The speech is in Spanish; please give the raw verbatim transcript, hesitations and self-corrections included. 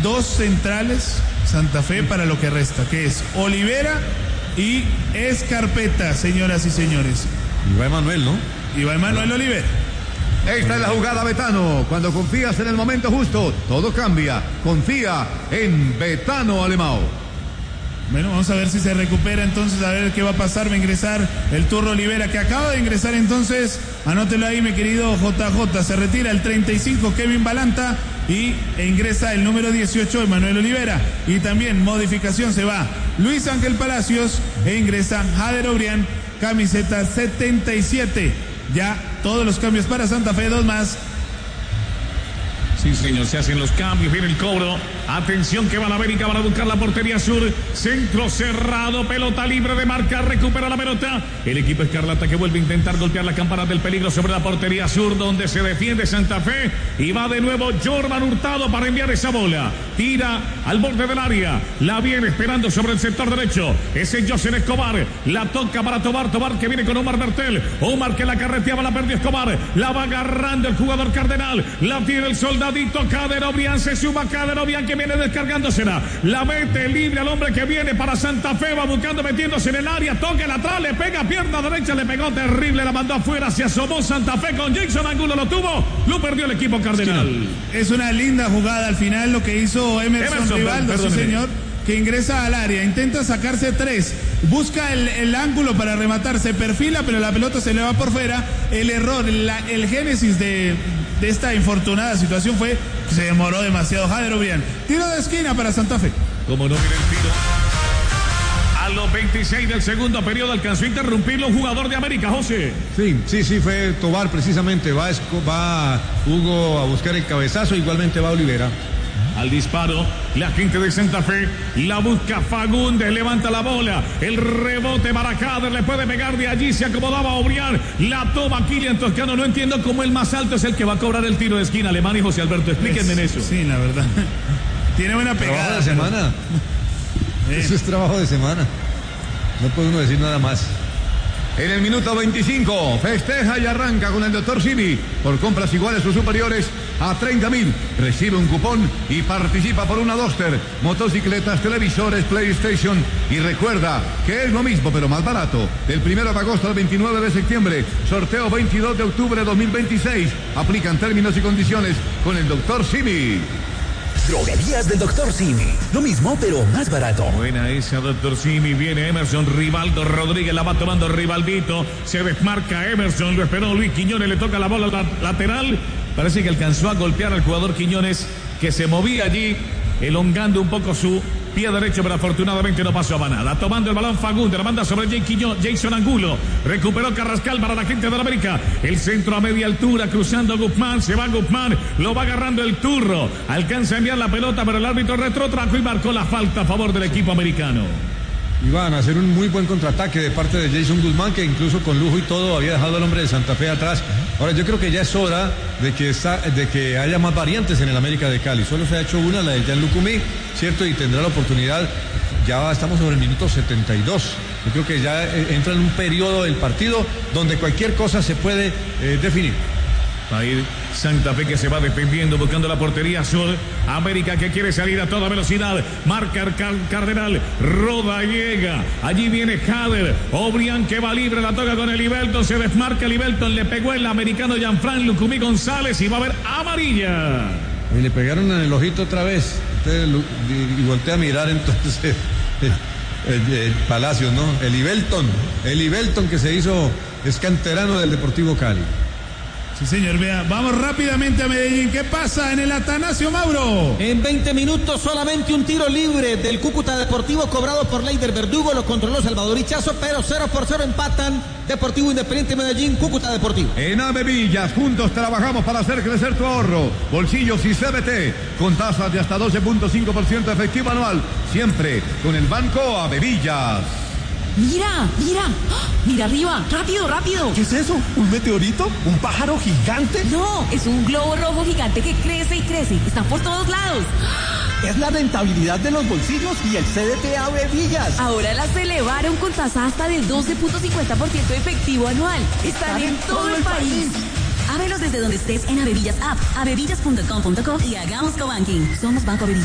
dos centrales Santa Fe para lo que resta, que es Olivera y Escarpeta, señoras y señores. Y va Emanuel, ¿no? Y va Emanuel Olivera. Esta es la jugada, Betano. Cuando confías en el momento justo, todo cambia. Confía en Betano Alemão. Bueno, vamos a ver si se recupera entonces, a ver qué va a pasar. Va a ingresar el Turro Olivera, que acaba de ingresar entonces. Anótelo ahí, mi querido J J. Se retira el treinta y cinco, Kevin Balanta. Y e ingresa el número dieciocho, Emanuel Olivera. Y también modificación, se va Luis Ángel Palacios e ingresa Jader Obrián, camiseta setenta y siete. Ya todos los cambios para Santa Fe, dos más. Sí, señor, se hacen los cambios, viene el cobro. Atención que va la América para buscar la portería sur. Centro cerrado, pelota libre de marca, recupera la pelota. El equipo escarlata que vuelve a intentar golpear la campana del peligro sobre la portería sur, donde se defiende Santa Fe. Y va de nuevo Jorman Hurtado para enviar esa bola. Tira al borde del área. La viene esperando sobre el sector derecho. Ese José Escobar. La toca para Tobar. Tobar que viene con Omar Bertel. Omar que la carreteaba, la perdió Escobar. La va agarrando el jugador Cardenal. La tiene el soldadito Jader Obrián. Se suma Jader Obrián que viene descargándosela. La mete libre al hombre que viene para Santa Fe. Va buscando, metiéndose en el área. Toca el atrás, le pega pierna derecha. Le pegó terrible, la mandó afuera. Se asomó Santa Fe con Jason Angulo. Lo tuvo. Lo perdió el equipo Cardenal. Es una linda jugada al final lo que hizo Emerson, Emerson Rivaldo, sí señor, que ingresa al área, intenta sacarse tres, busca el, el ángulo para rematar, se perfila, pero la pelota se le va por fuera. El error, la, el génesis de, de esta infortunada situación fue que se demoró demasiado Jader Obrián. Tiro de esquina para Santa Fe. Como no, mira el tiro. A los veintiséis del segundo periodo alcanzó a interrumpirlo un jugador de América, José. Sí, sí, sí, fue Tobar precisamente. Va, va Hugo a buscar el cabezazo, igualmente va Olivera. Al disparo, la gente de Santa Fe la busca Fagundes, levanta la bola, el rebote para Jader, le puede pegar de allí, se acomodaba Obrián, la toma Kylian Toscano. No entiendo cómo el más alto es el que va a cobrar el tiro de esquina. Alemán y José Alberto, explíquenme en eso. Sí, la verdad. Tiene buena pegada. Trabajo de semana. Pero... Eso es trabajo de semana. No puede uno decir nada más. En el minuto veinticinco, festeja y arranca con el doctor Simi. Por compras iguales o superiores a treinta mil, recibe un cupón y participa por una Duster, motocicletas, televisores, PlayStation. Y recuerda que es lo mismo pero más barato. Del primero de agosto al veintinueve de septiembre, sorteo veintidós de octubre de dos mil veintiséis. Aplican términos y condiciones con el doctor Simi. Droguerías del doctor Simi. Lo mismo, pero más barato. Buena esa, doctor Simi. Viene Emerson, Rivaldo Rodríguez. La va tomando Rivaldito. Se desmarca Emerson. Lo esperó Luis Quiñones. Le toca la bola la, lateral. Parece que alcanzó a golpear al jugador Quiñones, que se movía allí, elongando un poco su pie derecho, pero afortunadamente no pasó a nada. Tomando el balón Fagundes, la manda sobre Jay Quiñón, Jason Angulo. Recuperó Carrascal para la gente de la América. El centro a media altura, cruzando Guzmán. Se va Guzmán, lo va agarrando el Turro. Alcanza a enviar la pelota, pero el árbitro retrotrajo y marcó la falta a favor del equipo americano. Iban a hacer un muy buen contraataque de parte de Jason Guzmán, que incluso con lujo y todo había dejado al hombre de Santa Fe atrás. Ahora yo creo que ya es hora de que, está, de que haya más variantes en el América de Cali. Solo se ha hecho una, la de Jan Lucumí, ¿cierto? Y tendrá la oportunidad. Ya estamos sobre el minuto setenta y dos. Yo creo que ya entra en un periodo del partido donde cualquier cosa se puede eh, definir. Va a ir Santa Fe, que se va defendiendo, buscando la portería sur. América que quiere salir a toda velocidad. Marca el Cardenal. Roda, llega. Allí viene Jader. Obrián que va libre, la toca con el Ibelton. Se desmarca el Ibelton. Le pegó el americano Jean-Franc Lucumí González y va a haber amarilla. Y le pegaron en el ojito otra vez. Usted lo, y, y voltea a mirar entonces el, el, el Palacios, ¿no? El Ibelton. El Ibelton que se hizo escanterano del Deportivo Cali. Sí, señor, vea, vamos rápidamente a Medellín. ¿Qué pasa en el Atanasio Mauro? En veinte minutos solamente un tiro libre del Cúcuta Deportivo cobrado por Leider Verdugo, lo controló Salvador Hichazo, pero cero por cero empatan Deportivo Independiente Medellín, Cúcuta Deportivo. En Avevillas, juntos trabajamos para hacer crecer tu ahorro. Bolsillos y C B T, con tasas de hasta doce punto cinco por ciento efectivo anual, siempre con el Banco Avevillas. Mira, mira, mira arriba, rápido, rápido. ¿Qué es eso? ¿Un meteorito? ¿Un pájaro gigante? No, es un globo rojo gigante que crece y crece. Están por todos lados. Es la rentabilidad de los bolsillos y el C D T Avevillas. Ahora las elevaron con tasa hasta del doce punto cincuenta por ciento efectivo anual. Están, Están en todo, todo el país. país. Ábrelos desde donde estés en Avevillas App, avevillas punto com punto co y hagamos cobanking. Somos Banco Avevillas.